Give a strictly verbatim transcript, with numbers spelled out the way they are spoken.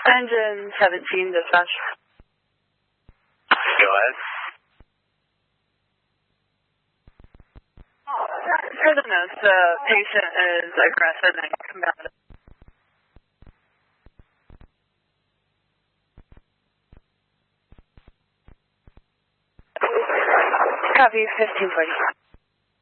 Engine seventeen, dispatch. Go ahead. For the notes, the patient is aggressive and combative. Copy, fifteen forty.